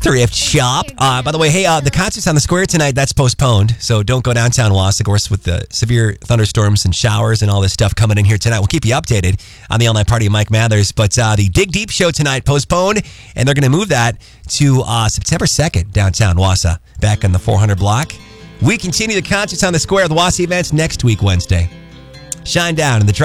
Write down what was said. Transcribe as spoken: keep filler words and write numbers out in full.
thrift shop. Uh, by the way, hey, uh, the concert's on the square tonight. That's postponed, so don't go downtown Wausau. Of course, with the severe thunderstorms and showers and all this stuff coming in here tonight. We'll keep you updated on the all-night party of Mike Mathers. But uh, the Dig Deep show tonight postponed, and they're going to move that to uh, September second downtown Wausau, back in the four hundred block. We continue the concerts on the square of the Wausau events next week, Wednesday. Shine down in the